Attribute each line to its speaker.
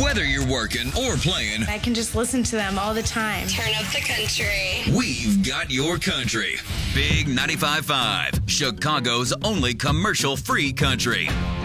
Speaker 1: Whether you're working or playing,
Speaker 2: I can just listen to them all the time.
Speaker 3: Turn up the country.
Speaker 1: we've got your country. Big 95.5, Chicago's only commercial-free country.